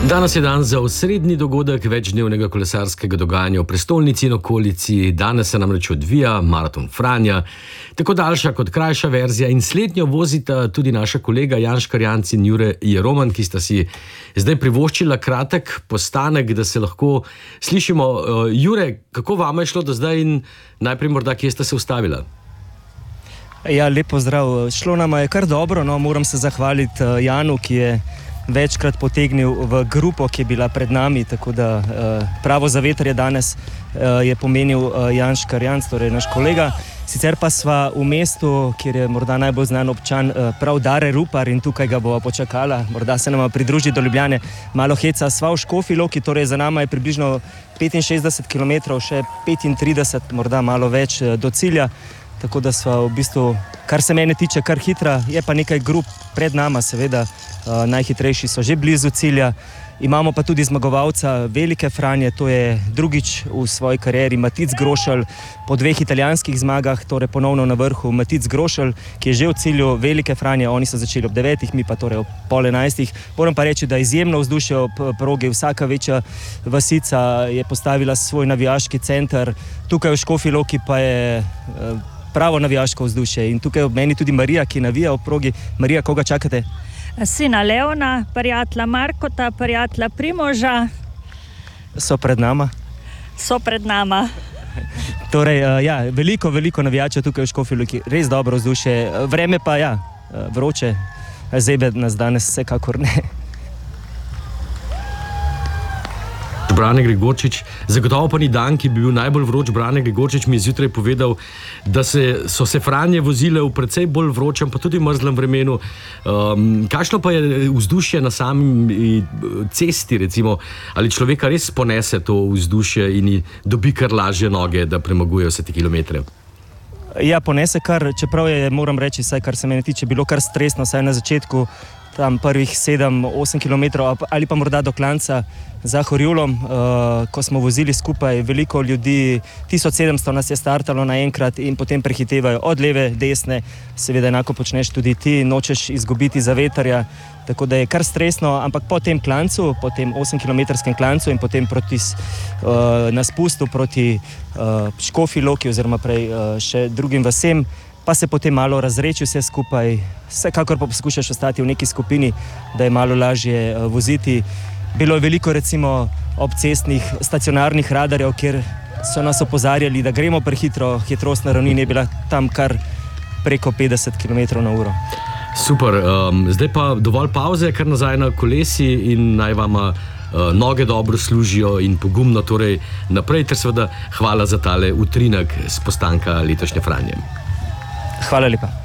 Danes je dan za osrednji dogodek večdnevnega kolesarskega dogajanja v prestolnici in okolici. Danes se namreč odvija maraton Franja, tako daljša kot krajša verzija, in slednjo vozita tudi naša kolega Jan Škarjanc in Jure Jeroman, ki sta si zdaj privoščila kratek postanek, da se lahko slišimo. Jure, kako vama je šlo do zdaj in najprej morda, kje ste se ustavila? Ja, lep pozdrav. Šlo nam je kar dobro, no, moram se zahvaliti Janu, ki je večkrat potegnil v grupo, ki je bila pred nami, tako da pravo zavetrje danes je pomenil Jan Škarjanc, torej naš kolega. Sicer pa sva v mestu, kjer je morda najbolj znan občan, prav Dare Rupar, in tukaj ga bova počakala, morda se nama pridruži do Ljubljane. Malo heca, sva v Škofji Loki, torej za nama je približno 65 km, še 35, morda malo več do cilja. Tako da sva v bistvu, kar se mene tiče, kar hitra, je pa nekaj grup pred nama, seveda, najhitrejši so že blizu cilja. Imamo pa tudi zmagovalca Velike Franje, to je drugič v svoji karieri Matic Grošelj, po 2 italijanskih zmagah, torej ponovno na vrhu Matic Grošelj, ki je že v cilju Velike Franje. Oni so začeli ob 9, mi pa torej ob 10:30. Moram pa reči, da izjemno vzdušje ob progi, vsaka večja vasica je postavila svoj navijaški center, tukaj v Škofji Loki pa je pravo navijaško vzdušje, in tukaj ob meni tudi Marija, ki navija ob progi. Marija, koga čakate? Sina Leona, prijatelja Markota, prijatelja Primoža. So pred nama? So pred nama. Torej, ja, veliko navijačev tukaj v Škofji Loki, res dobro vzdušje. Vreme pa, ja, vroče, zebe nas danes vsekakor ne. Brane Gregorčič, zagotovo pa ni dan, ki bi bil najbolj vroč. Brane Gregorčič mi je zjutraj povedal, da so se Franje vozile v precej bolj vročem, pa tudi mrzlem vremenu. Kakšno pa je vzdušje na sami cesti, recimo? Ali človeka res ponese to vzdušje in dobi kar lažje noge, da premaguje vse te kilometre? Ja, ponese kar, čeprav je, moram reči, saj kar se mene tiče, bilo kar stresno, saj na začetku, tam prvih 7-8 km ali pa morda do klanca za Horjulom, ko smo vozili skupaj, veliko ljudi, 1700 nas je startalo naenkrat in potem prehitevajo od leve, desne, seveda enako počneš tudi ti, nočeš izgubiti zavetrja, tako da je kar stresno, ampak po tem klancu, po tem 8-kilometrskem klancu in potem na spustu proti Škofji Loki oziroma prej še drugim vasem, pa se potem malo razreči vse skupaj, vsekakor pa poskušaš ostati v neki skupini, da je malo lažje voziti. Bilo je veliko recimo obcestnih stacionarnih radarjev, kjer so nas opozarjali, da gremo prehitro, hitrost na ravnini je bila tam kar preko 50 km/h. Super, zdaj pa dovolj pauze, kar nazaj na kolesi, in naj vama noge dobro služijo in pogumno torej naprej, ter seveda hvala za tale utrinek s postanka letošnje Franje. Hvala lepa.